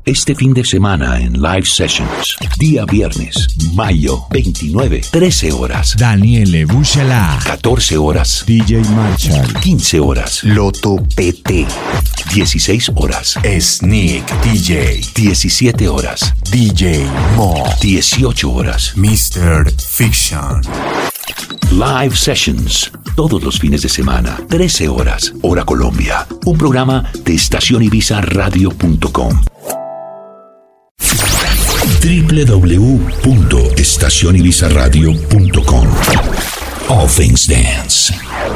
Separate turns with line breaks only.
este fin de semana en Live Sessions. Día viernes, mayo 29, 13 horas.
Daniele Buchala.
14 horas.
DJ Marshall.
15 horas. Loto PT. 16 horas.
Sneak DJ.
17 horas.
DJ Mo.
18 horas.
Mr. Fiction.
Live Sessions, todos los fines de semana, 13 horas, hora Colombia. Un programa de estacionibizarradio.com. www.estacionibizarradio.com. All Things Dance.